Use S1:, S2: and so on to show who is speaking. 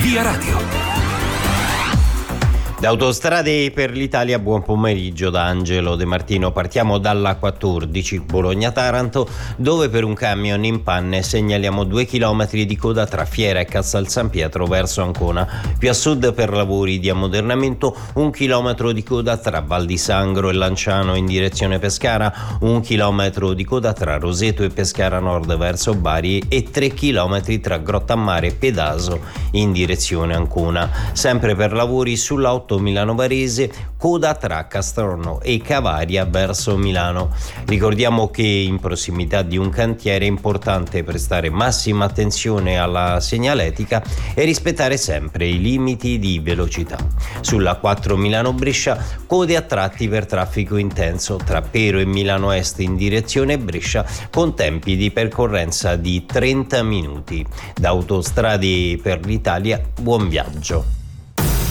S1: Via Radio.
S2: Da Autostrade per l'Italia, buon pomeriggio da Angelo De Martino. Partiamo dalla 14 Bologna-Taranto, dove per un camion in panne segnaliamo 2 chilometri di coda tra Fiera e Castel San Pietro verso Ancona. Più a sud per lavori di ammodernamento 1 chilometro di coda tra Val di Sangro e Lanciano in direzione Pescara, 1 chilometro di coda tra Roseto e Pescara Nord verso Bari e 3 chilometri tra Grottammare e Pedaso in direzione Ancona. Sempre per lavori sulla Milano Varese, coda tra Castrono e Cavaria verso Milano. Ricordiamo che in prossimità di un cantiere è importante prestare massima attenzione alla segnaletica e rispettare sempre i limiti di velocità. Sulla 4 Milano-Brescia, code a tratti per traffico intenso tra Pero e Milano Est in direzione Brescia con tempi di percorrenza di 30 minuti. Da Autostrade per l'Italia, buon viaggio.